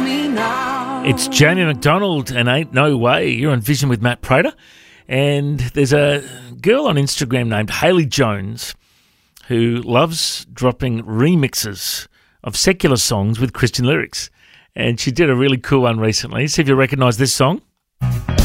me now. It's Janie McDonald and Ain't No Way. You're on Vision with Matt Prater. And there's a girl on Instagram named Hayley Jones who loves dropping remixes of secular songs with Christian lyrics. And she did a really cool one recently. See if you recognise this song.